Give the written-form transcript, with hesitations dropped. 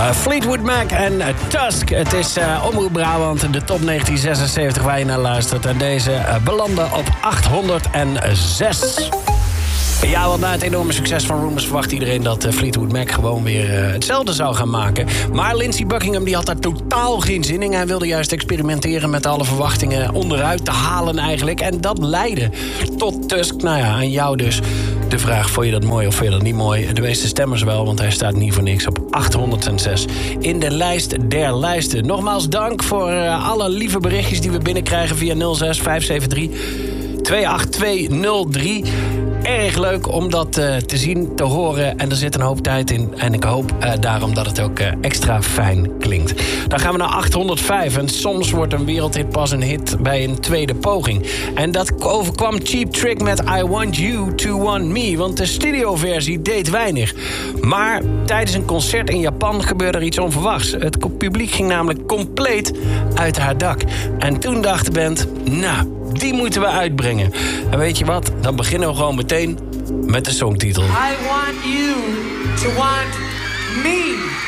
Fleetwood Mac en Tusk. Het is Omroep Brabant, de top 1976 waar je naar luistert. En deze belanden op 806. Ja, want na het enorme succes van Rumours verwacht iedereen dat Fleetwood Mac gewoon weer hetzelfde zou gaan maken. Maar Lindsey Buckingham die had daar totaal geen zin in. Hij wilde juist experimenteren met alle verwachtingen onderuit te halen eigenlijk. En dat leidde tot Tusk. Nou ja, aan jou dus de vraag, vond je dat mooi of vond je dat niet mooi? De meeste stemmers wel, want hij staat niet voor niks op 806 in de lijst der lijsten. Nogmaals dank voor alle lieve berichtjes die we binnenkrijgen via 06 573 28203. Erg leuk om dat te zien, te horen. En er zit een hoop tijd in. En ik hoop daarom dat het ook extra fijn klinkt. Dan gaan we naar 805. En soms wordt een wereldhit pas een hit bij een tweede poging. En dat overkwam Cheap Trick met I Want You To Want Me. Want de studioversie deed weinig. Maar tijdens een concert in Japan gebeurde er iets onverwachts. Het publiek ging namelijk compleet uit haar dak. En toen dacht de band, nou, die moeten we uitbrengen. En weet je wat? Dan beginnen we gewoon meteen met de songtitel. I want you to want me.